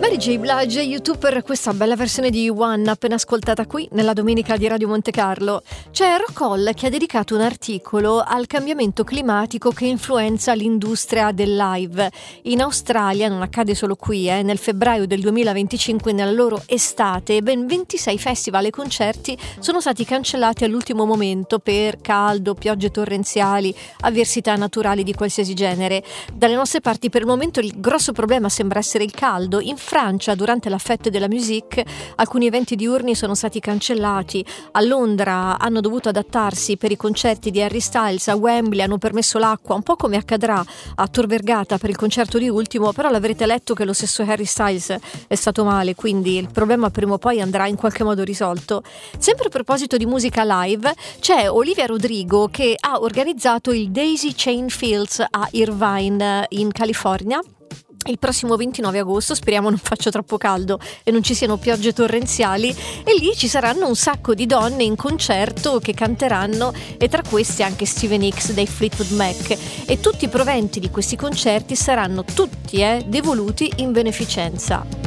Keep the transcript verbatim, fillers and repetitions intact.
Mary J. Blige, YouTube, per questa bella versione di One appena ascoltata qui nella domenica di Radio Monte Carlo. C'è Rock Hall che ha dedicato un articolo al cambiamento climatico che influenza l'industria del live. In Australia, non accade solo qui, eh, nel febbraio del duemilaventicinque, nella loro estate, ben ventisei festival e concerti sono stati cancellati all'ultimo momento per caldo, piogge torrenziali, avversità naturali di qualsiasi genere. Dalle nostre parti per il momento il grosso problema sembra essere il caldo. In Francia, durante la Fête de la Musique, alcuni eventi diurni sono stati cancellati. A Londra hanno dovuto adattarsi per i concerti di Harry Styles. A Wembley hanno permesso l'acqua, un po' come accadrà a Tor Vergata per il concerto di Ultimo, però l'avrete letto che lo stesso Harry Styles è stato male, quindi il problema prima o poi andrà in qualche modo risolto. Sempre a proposito di musica live, c'è Olivia Rodrigo che ha organizzato il Daisy Chain Fields a Irvine in California il prossimo ventinove agosto. Speriamo non faccia troppo caldo e non ci siano piogge torrenziali, e lì ci saranno un sacco di donne in concerto che canteranno, e tra questi anche Steven Hicks dei Fleetwood Mac, e tutti i proventi di questi concerti saranno tutti eh, devoluti in beneficenza.